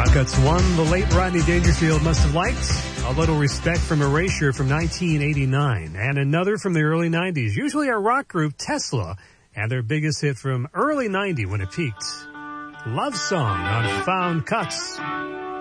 Cuts one the late Rodney Dangerfield must have liked. A Little Respect from Erasure from 1989. And another from the early 90s. Usually our rock group Tesla and their biggest hit from early 90 when it peaked. Love Song on Found Cuts.